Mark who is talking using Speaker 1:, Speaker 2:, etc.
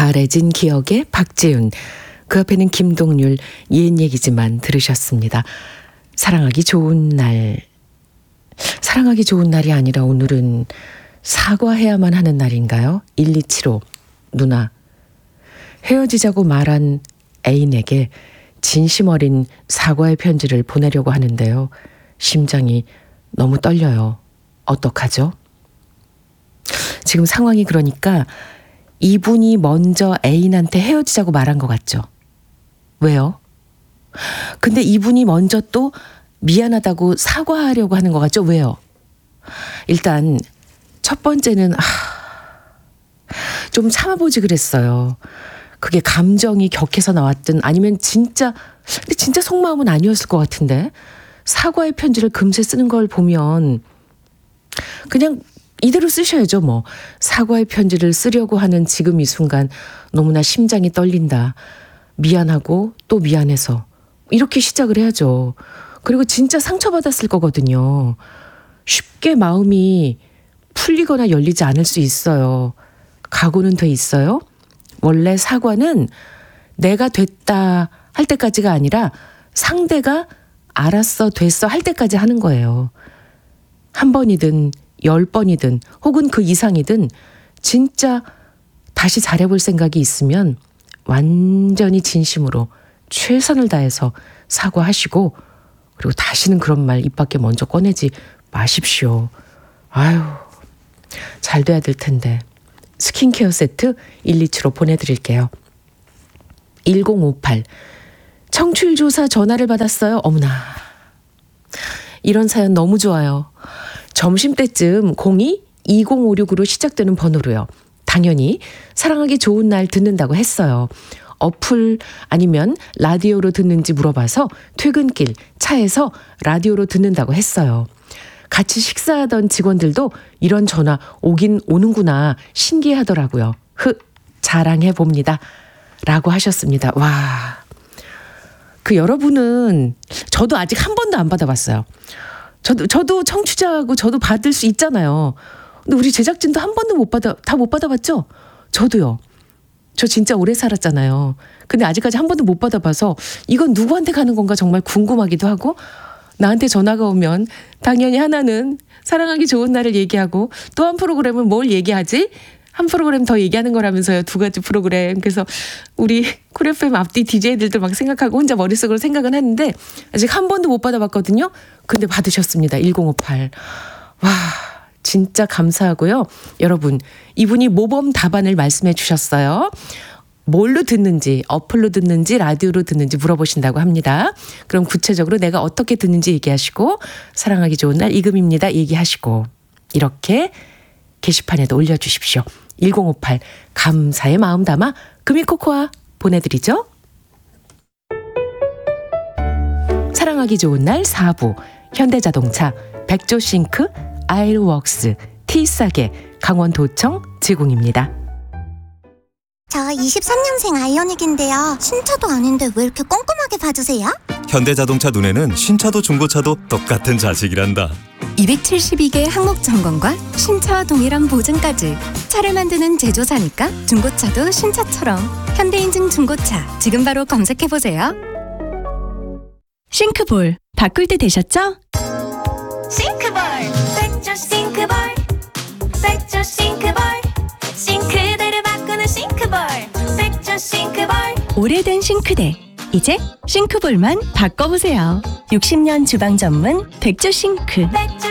Speaker 1: 바래진 기억의 박지훈, 그 앞에는 김동률, 옛 얘기지만 들으셨습니다. 사랑하기 좋은 날. 사랑하기 좋은 날이 아니라 오늘은 사과해야만 하는 날인가요? 1275 누나, 헤어지자고 말한 애인에게 진심 어린 사과의 편지를 보내려고 하는데요. 심장이 너무 떨려요. 어떡하죠? 지금 상황이 그러니까 이분이 먼저 애인한테 헤어지자고 말한 것 같죠? 왜요? 근데 이분이 먼저 또 미안하다고 사과하려고 하는 것 같죠? 왜요? 일단 첫 번째는 좀 참아보지 그랬어요. 그게 감정이 격해서 나왔든 아니면 근데 진짜 속마음은 아니었을 것 같은데, 사과의 편지를 금세 쓰는 걸 보면 그냥 이대로 쓰셔야죠 뭐. 사과의 편지를 쓰려고 하는 지금 이 순간 너무나 심장이 떨린다. 미안하고 또 미안해서. 이렇게 시작을 해야죠. 그리고 진짜 상처받았을 거거든요. 쉽게 마음이 풀리거나 열리지 않을 수 있어요. 각오는 돼 있어요. 원래 사과는 내가 됐다 할 때까지가 아니라 상대가 알았어, 됐어 할 때까지 하는 거예요. 한 번이든 10번이든 혹은 그 이상이든 진짜 다시 잘해볼 생각이 있으면 완전히 진심으로 최선을 다해서 사과하시고, 그리고 다시는 그런 말 입 밖에 먼저 꺼내지 마십시오. 아유, 잘 돼야 될 텐데. 스킨케어 세트 127로 보내드릴게요. 1058 청취율 조사 전화를 받았어요. 어머나, 이런 사연 너무 좋아요. 점심때쯤 02-2056으로 시작되는 번호로요. 당연히 사랑하기 좋은 날 듣는다고 했어요. 어플 아니면 라디오로 듣는지 물어봐서 퇴근길 차에서 라디오로 듣는다고 했어요. 같이 식사하던 직원들도 이런 전화 오긴 오는구나 신기하더라고요. 자랑해봅니다. 라고 하셨습니다. 와, 그 여러분은, 저도 아직 한 번도 안 받아봤어요. 저도 청취자고 저도 받을 수 있잖아요. 근데 우리 제작진도 한 번도 다 못 받아봤죠? 저도요. 저 진짜 오래 살았잖아요. 근데 아직까지 한 번도 못 받아봐서 이건 누구한테 가는 건가 정말 궁금하기도 하고, 나한테 전화가 오면 당연히 하나는 사랑하기 좋은 날을 얘기하고, 또 한 프로그램은 뭘 얘기하지? 한 프로그램 더 얘기하는 거라면서요. 2가지 프로그램. 그래서 우리 쿨 FM 앞뒤 DJ들도 막 생각하고 혼자 머릿속으로 생각은 하는데 아직 한 번도 못 받아봤거든요. 근데 받으셨습니다. 1058. 와, 진짜 감사하고요. 여러분, 이분이 모범 답안을 말씀해 주셨어요. 뭘로 듣는지, 어플로 듣는지, 라디오로 듣는지 물어보신다고 합니다. 그럼 구체적으로 내가 어떻게 듣는지 얘기하시고, 사랑하기 좋은 날 이금입니다 얘기하시고, 이렇게 게시판에도 올려주십시오. 1058 감사의 마음 담아 금이코코아 보내드리죠. 사랑하기 좋은 날 4부, 현대자동차, 백조싱크, 아일웍스, T싸게, 강원도청 제공입니다.
Speaker 2: 저 23년생 아이오닉인데요. 신차도 아닌데 왜 이렇게 꼼꼼하게 봐주세요?
Speaker 3: 현대자동차 눈에는 신차도 중고차도 똑같은 자식이란다.
Speaker 4: 272개 항목 점검과 신차와 동일한 보증까지. 차를 만드는 제조사니까 중고차도 신차처럼. 현대인증 중고차 지금 바로 검색해보세요. 싱크볼 바꿀 때 되셨죠?
Speaker 5: 싱크볼, 백조 싱크볼, 백조 싱크볼, 싱크대를 바꾸는 싱크볼, 백조 싱크볼.
Speaker 4: 오래된 싱크대, 이제 싱크볼만 바꿔보세요. 60년 주방 전문 백조 싱크.
Speaker 5: 백조